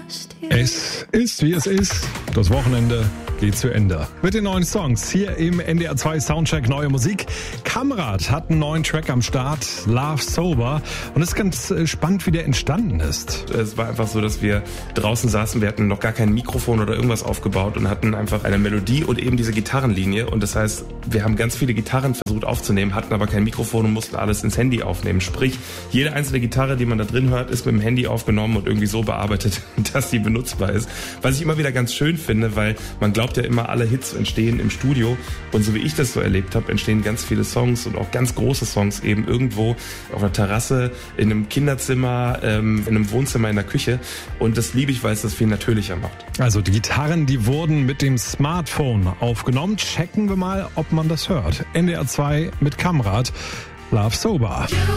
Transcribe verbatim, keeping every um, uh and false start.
Es ist, wie es ist. Das Wochenende geht zu Ende. Mit den neuen Songs hier im N D R zwei Soundcheck Neue Musik. Kamerad hat einen neuen Track am Start, Love Sober. Und es ist ganz spannend, wie der entstanden ist. Es war einfach so, dass wir draußen saßen, wir hatten noch gar kein Mikrofon oder irgendwas aufgebaut und hatten einfach eine Melodie und eben diese Gitarrenlinie. Und das heißt, wir haben ganz viele Gitarren versucht aufzunehmen, hatten aber kein Mikrofon und mussten alles ins Handy aufnehmen. Sprich, jede einzelne Gitarre, die man da drin hört, ist mit dem Handy aufgenommen und irgendwie so bearbeitet, dass sie benutzbar ist. Was ich immer wieder ganz schön finde, weil man glaubt ja immer, alle Hits entstehen im Studio. Und so wie ich das so erlebt habe, entstehen ganz viele Songs und auch ganz große Songs eben irgendwo auf einer Terrasse, in einem Kinderzimmer, ähm, in einem Wohnzimmer, in der Küche. Und das liebe ich, weil es das viel natürlicher macht. Also die Gitarren, die wurden mit dem Smartphone aufgenommen. Checken wir mal, ob man das hört. N D R zwei mit Kamerad, Love Sober.